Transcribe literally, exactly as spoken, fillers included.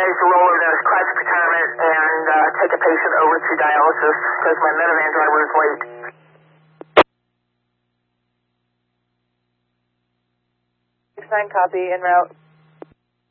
managed to roll over to classic retirement and uh, take a patient over to dialysis because my Metavan driver was late. six nine copy, en route.